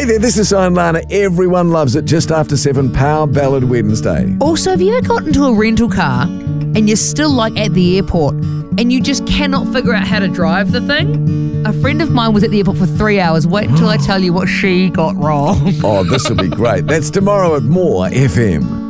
there, this is Sion Lana. Everyone loves it just after 7, Power Ballad Wednesday. Also, have you ever got into a rental car and you're still like at the airport and you just cannot figure out how to drive the thing? A friend of mine was at the airport for 3 hours. Wait until I tell you what she got wrong. Oh, this will be great. That's tomorrow at More FM.